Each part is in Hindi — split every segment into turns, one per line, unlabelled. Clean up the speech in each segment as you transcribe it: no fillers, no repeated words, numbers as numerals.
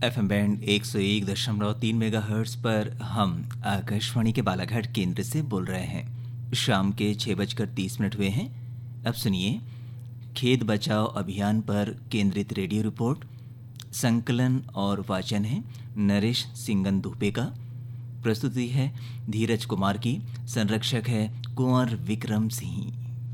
एफएम बैंड 101.3 मेगाहर्ट्ज़ पर हम आकाशवाणी के बालाघाट केंद्र से बोल रहे हैं। शाम के 6:30 हुए हैं। अब सुनिए खेत बचाओ अभियान पर केंद्रित रेडियो रिपोर्ट। संकलन और वाचन है नरेश सिंगन धूपे का। प्रस्तुति है धीरज कुमार की। संरक्षक है कुंवर विक्रम सिंह।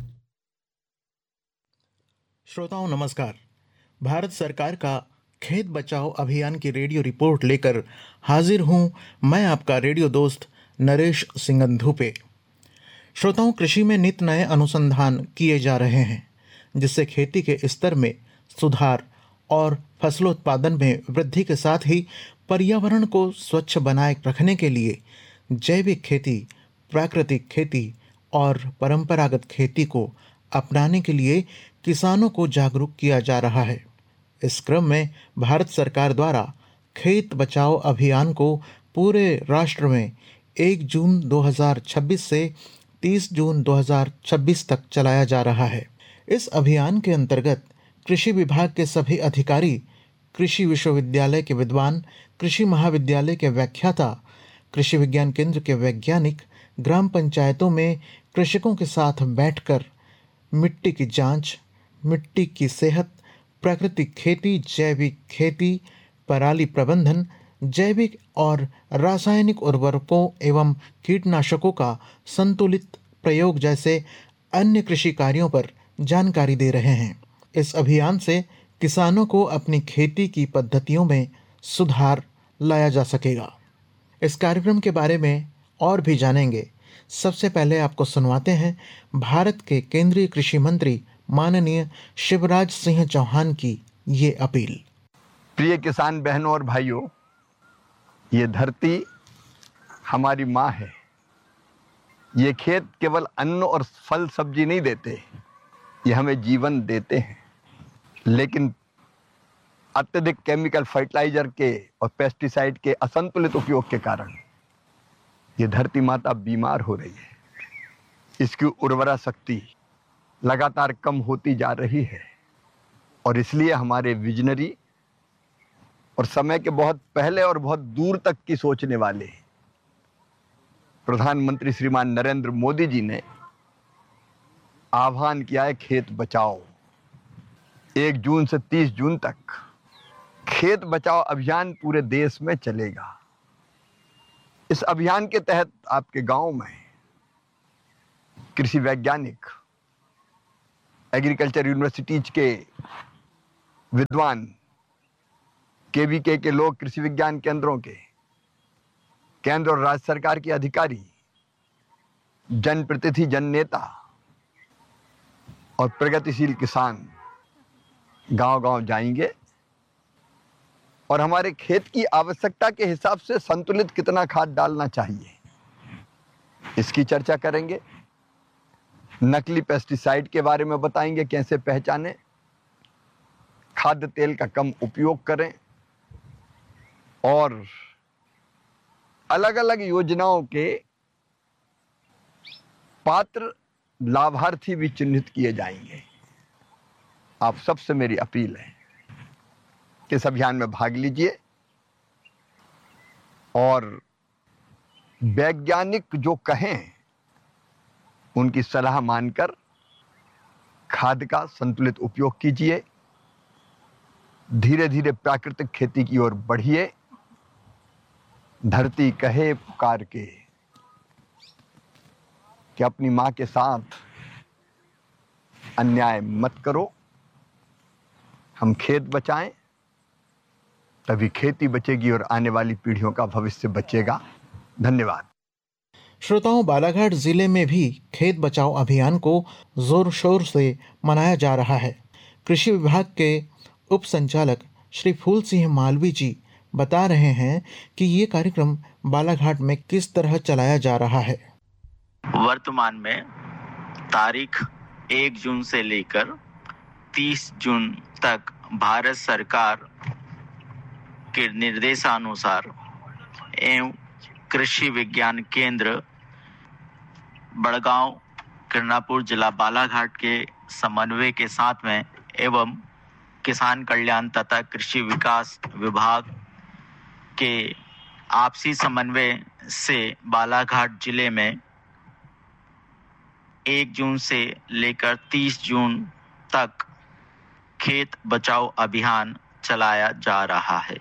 श्रोताओं नमस्कार। भारत सरकार का खेत बचाओ अभियान की रेडियो रिपोर्ट लेकर हाजिर हूं मैं आपका रेडियो दोस्त नरेश सिंगन धूपे। श्रोताओं, कृषि में नित नए अनुसंधान किए जा रहे हैं जिससे खेती के स्तर में सुधार और फसलोत्पादन में वृद्धि के साथ ही पर्यावरण को स्वच्छ बनाए रखने के लिए जैविक खेती, प्राकृतिक खेती और परंपरागत खेती को अपनाने के लिए किसानों को जागरूक किया जा रहा है। इस क्रम में भारत सरकार द्वारा खेत बचाओ अभियान को पूरे राष्ट्र में 1 जून 2026 से 30 जून 2026 तक चलाया जा रहा है। इस अभियान के अंतर्गत कृषि विभाग के सभी अधिकारी, कृषि विश्वविद्यालय के विद्वान, कृषि महाविद्यालय के व्याख्याता, कृषि विज्ञान केंद्र के वैज्ञानिक ग्राम पंचायतों में कृषकों के साथ बैठकर मिट्टी की जांच, मिट्टी की सेहत, प्राकृतिक खेती, जैविक खेती, पराली प्रबंधन, जैविक और रासायनिक उर्वरकों एवं कीटनाशकों का संतुलित प्रयोग जैसे अन्य कृषि कार्यों पर जानकारी दे रहे हैं। इस अभियान से किसानों को अपनी खेती की पद्धतियों में सुधार लाया जा सकेगा। इस कार्यक्रम के बारे में और भी जानेंगे। सबसे पहले आपको सुनवाते हैं भारत के केंद्रीय कृषि मंत्री माननीय शिवराज सिंह चौहान की ये अपील।
प्रिय किसान बहनों और भाइयों, ये धरती हमारी माँ है। ये खेत केवल अन्न और फल सब्जी नहीं देते, ये हमें जीवन देते हैं। लेकिन अत्यधिक केमिकल फर्टिलाइजर के और पेस्टिसाइड के असंतुलित उपयोग के कारण ये धरती माता बीमार हो रही है। इसकी उर्वरा शक्ति लगातार कम होती जा रही है और इसलिए हमारे विजनरी और समय के बहुत पहले और बहुत दूर तक की सोचने वाले प्रधानमंत्री श्रीमान नरेंद्र मोदी जी ने आह्वान किया है खेत बचाओ। 1 जून से 30 जून तक खेत बचाओ अभियान पूरे देश में चलेगा। इस अभियान के तहत आपके गांव में कृषि वैज्ञानिक, एग्रीकल्चर यूनिवर्सिटीज के विद्वान, केवीके के लोग, कृषि विज्ञान केंद्रों के, केंद्र और राज्य सरकार के अधिकारी, जनप्रतिनिधि, जननेता और प्रगतिशील किसान गांव-गांव जाएंगे और हमारे खेत की आवश्यकता के हिसाब से संतुलित कितना खाद डालना चाहिए इसकी चर्चा करेंगे। नकली पेस्टिसाइड के बारे में बताएंगे, कैसे पहचानें, खाद्य तेल का कम उपयोग करें और अलग अलग योजनाओं के पात्र लाभार्थी भी चिन्हित किए जाएंगे। आप सबसे मेरी अपील है कि इस अभियान में भाग लीजिए और वैज्ञानिक जो कहें उनकी सलाह मानकर खाद का संतुलित उपयोग कीजिए। धीरे धीरे प्राकृतिक खेती की ओर बढ़िए। धरती कहे पुकार के कि अपनी मां के साथ अन्याय मत करो। हम खेत बचाएं, तभी खेती बचेगी और आने वाली पीढ़ियों का भविष्य बचेगा। धन्यवाद।
श्रोताओं, बालाघाट जिले में भी खेत बचाओ अभियान को जोर शोर से मनाया जा रहा है। कृषि विभाग के उप संचालक श्री फूल सिंह मालवी जी बता रहे हैं कि ये कार्यक्रम बालाघाट में किस तरह चलाया जा रहा है।
वर्तमान में तारीख 1 जून से लेकर 30 जून तक भारत सरकार के निर्देशानुसार एवं कृषि विज्ञान केंद्र बड़गांव किरणापुर जिला बालाघाट के समन्वय के साथ में एवं किसान कल्याण तथा कृषि विकास विभाग के आपसी समन्वय से बालाघाट जिले में 1 जून से लेकर 30 जून तक खेत बचाओ अभियान चलाया जा रहा है।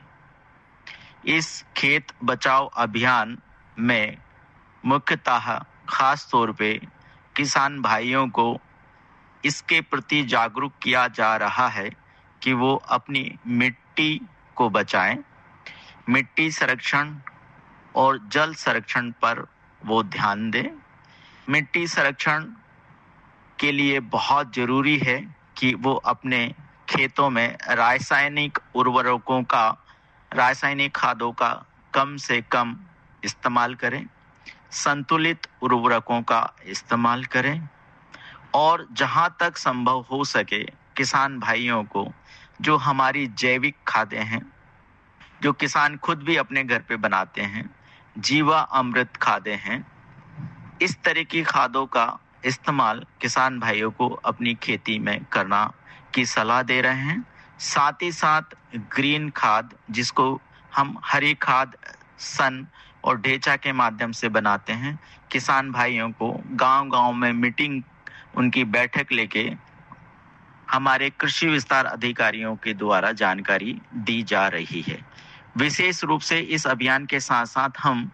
इस खेत बचाओ अभियान में मुख्यतः खास तौर पे किसान भाइयों को इसके प्रति जागरूक किया जा रहा है कि वो अपनी मिट्टी को बचाएं, मिट्टी संरक्षण और जल संरक्षण पर वो ध्यान दें। मिट्टी संरक्षण के लिए बहुत जरूरी है कि वो अपने खेतों में रासायनिक उर्वरकों का, रासायनिक खादों का कम से कम इस्तेमाल करें, संतुलित उर्वरकों का इस्तेमाल करें और जहां तक संभव हो सके किसान भाइयों को जो हमारी जैविक खादें हैं, जो किसान खुद भी अपने घर पे बनाते हैं, जीवा अमृत खादें हैं, इस तरह की खादों का इस्तेमाल किसान भाइयों को अपनी खेती में करना की सलाह दे रहे हैं। साथ ही साथ ग्रीन खाद, जिसको हम हरी खाद सन और ढेंचा के माध्यम से बनाते हैं, किसान भाइयों को गांव-गांव में मीटिंग, उनकी बैठक लेके हमारे कृषि विस्तार अधिकारियों के द्वारा जानकारी दी जा रही है। विशेष रूप से इस अभियान के साथ साथ हम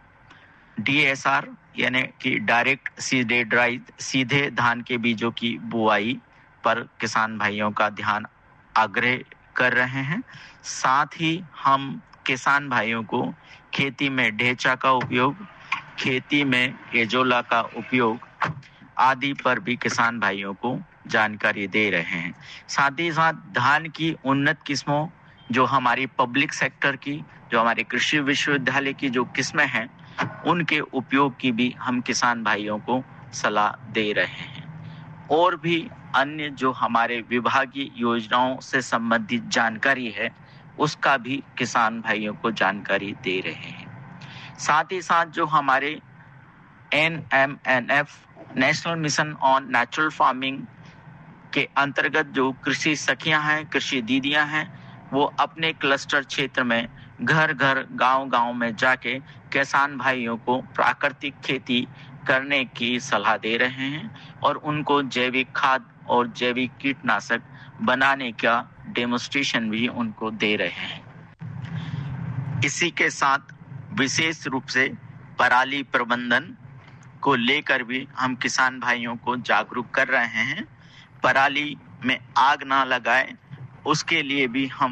DSR यानी कि डायरेक्ट सीडेड राइस, सीधे धान के बीजों की बुआई पर किसान भाइयों का ध्यान आग्रह कर रहे हैं। साथ ही हम किसान भाइयों को खेती में ढेंचा का उपयोग, खेती में एजोला का उपयोग आदि पर भी किसान भाइयों को जानकारी दे रहे हैं। साथ ही साथ धान की उन्नत किस्मों, जो हमारी पब्लिक सेक्टर की, जो हमारे कृषि विश्वविद्यालय की जो किस्में हैं, उनके उपयोग की भी हम किसान भाइयों को सलाह दे रहे हैं। और भी अन्य जो हमारे विभागीय योजनाओं से संबंधित जानकारी है, उसका भी किसान भाइयों को जानकारी दे रहे हैं। साथ ही साथ जो हमारे NMNF national mission on natural farming के अंतर्गत जो कृषि सखियां हैं, कृषि दीदियां हैं, वो अपने क्लस्टर क्षेत्र में घर घर, गांव गांव में जाके किसान भाइयों को प्राकृतिक खेती करने की सलाह दे रहे हैं और उनको जैविक खाद और जैविक कीटनाशक बनाने का डेमोन्स्ट्रेशन भी उनको दे रहे हैं। इसी के साथ विशेष रूप से पराली प्रबंधन को लेकर भी हम किसान भाइयों को जागरूक कर रहे हैं। पराली में आग ना लगाए, उसके लिए भी हम